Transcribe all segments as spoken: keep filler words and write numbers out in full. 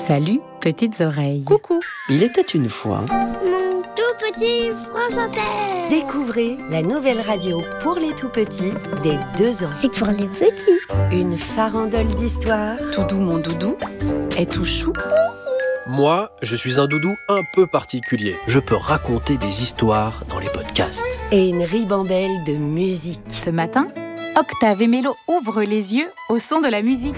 Salut, petites oreilles. Coucou. Il était une fois... Mon tout petit France Inter. Découvrez la nouvelle radio pour les tout petits dès deux ans. C'est pour les petits. Une farandole d'histoires. Doudou, mon doudou, est tout chou. Moi, je suis un doudou un peu particulier. Je peux raconter des histoires dans les podcasts. Et une ribambelle de musique. Ce matin, Octave et Mélo ouvrent les yeux au son de la musique.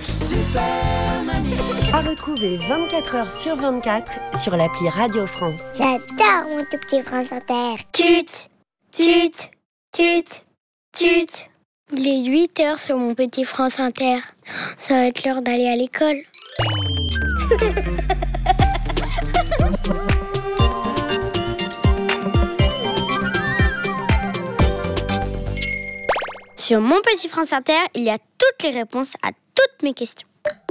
À retrouver vingt-quatre heures sur vingt-quatre sur l'appli Radio France. J'adore mon tout petit France Inter. Tut, tut, tut, tut. Il est huit heures sur mon petit France Inter. Ça va être l'heure d'aller à l'école. Sur mon petit France Inter, il y a toutes les réponses à toutes mes questions.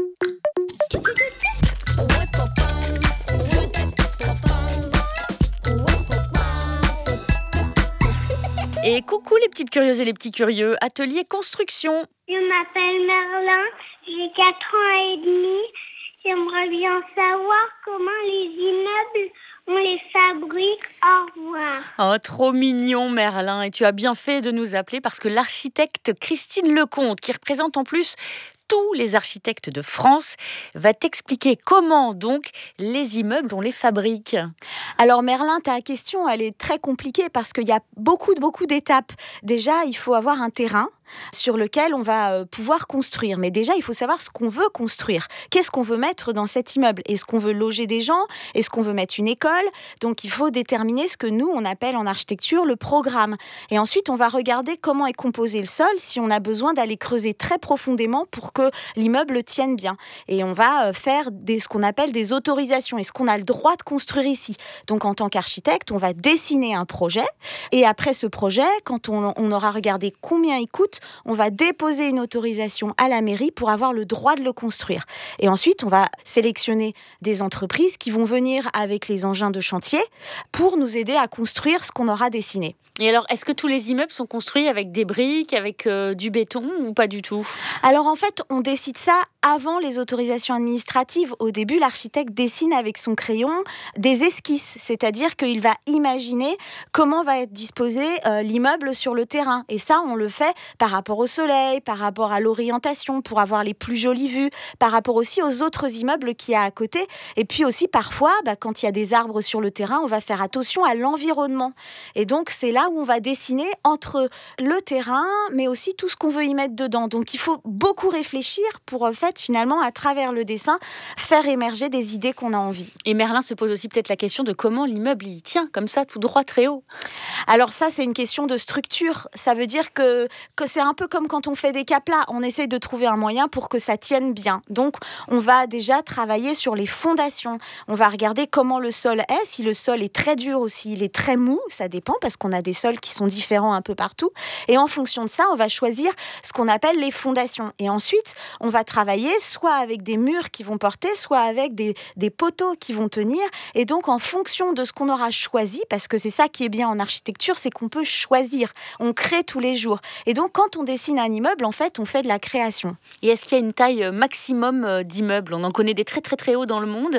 Et coucou les petites curieuses et les petits curieux, atelier construction. Je m'appelle Merlin, j'ai quatre ans et demi. J'aimerais bien savoir comment les immeubles, on les fabrique. Au revoir. Oh, trop mignon Merlin, et tu as bien fait de nous appeler parce que l'architecte Christine Lecomte, qui représente en plus tous les architectes de France, va t'expliquer comment donc les immeubles, on les fabrique. Alors Merlin, ta question, elle est très compliquée parce qu'il y a beaucoup, beaucoup d'étapes. Déjà, il faut avoir un terrain sur lequel on va pouvoir construire. Mais déjà, il faut savoir ce qu'on veut construire. Qu'est-ce qu'on veut mettre dans cet immeuble ? Est-ce qu'on veut loger des gens ? Est-ce qu'on veut mettre une école ? Donc, il faut déterminer ce que nous, on appelle en architecture le programme. Et ensuite, on va regarder comment est composé le sol, si on a besoin d'aller creuser très profondément pour que l'immeuble tienne bien. Et on va faire des, ce qu'on appelle des autorisations. Est-ce qu'on a le droit de construire ici ? Donc, en tant qu'architecte, on va dessiner un projet. Et après ce projet, quand on, on aura regardé combien il coûte, on va déposer une autorisation à la mairie pour avoir le droit de le construire. Et ensuite, on va sélectionner des entreprises qui vont venir avec les engins de chantier pour nous aider à construire ce qu'on aura dessiné. Et alors, est-ce que tous les immeubles sont construits avec des briques, avec euh, du béton ou pas du tout ? Alors en fait, on décide ça avant les autorisations administratives. Au début, l'architecte dessine avec son crayon des esquisses, c'est-à-dire qu'il va imaginer comment va être disposé euh, l'immeuble sur le terrain. Et ça, on le fait par rapport au soleil, par rapport à l'orientation, pour avoir les plus jolies vues, par rapport aussi aux autres immeubles qu'il y a à côté. Et puis aussi, parfois, bah, quand il y a des arbres sur le terrain, on va faire attention à l'environnement. Et donc, c'est là où on va dessiner entre le terrain, mais aussi tout ce qu'on veut y mettre dedans. Donc, il faut beaucoup réfléchir pour, en fait, finalement, à travers le dessin, faire émerger des idées qu'on a envie. Et Merlin se pose aussi peut-être la question de comment l'immeuble il tient, comme ça, tout droit, très haut. Alors ça, c'est une question de structure. Ça veut dire que, que c'est un peu comme quand on fait des caplas. On essaye de trouver un moyen pour que ça tienne bien. Donc, on va déjà travailler sur les fondations. On va regarder comment le sol est. Si le sol est très dur ou s'il est très mou, ça dépend parce qu'on a des sols qui sont différents un peu partout. Et en fonction de ça, on va choisir ce qu'on appelle les fondations. Et ensuite, on va travailler soit avec des murs qui vont porter, soit avec des, des poteaux qui vont tenir. Et donc, en fonction de ce qu'on aura choisi, parce que c'est ça qui est bien en architecture, c'est qu'on peut choisir. On crée tous les jours. Et donc, quand on dessine un immeuble, en fait, on fait de la création. Et est-ce qu'il y a une taille maximum d'immeuble ? On en connaît des très très très hauts dans le monde.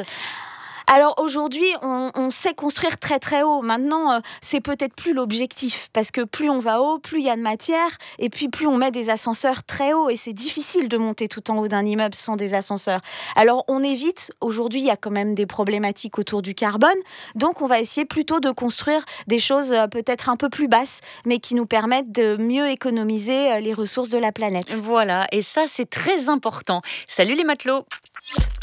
Alors aujourd'hui, on, on sait construire très très haut. Maintenant, euh, c'est peut-être plus l'objectif parce que plus on va haut, plus il y a de matière et puis plus on met des ascenseurs très hauts et c'est difficile de monter tout en haut d'un immeuble sans des ascenseurs. Alors on évite, aujourd'hui il y a quand même des problématiques autour du carbone, donc on va essayer plutôt de construire des choses euh, peut-être un peu plus basses mais qui nous permettent de mieux économiser euh, les ressources de la planète. Voilà, et ça c'est très important. Salut les matelots.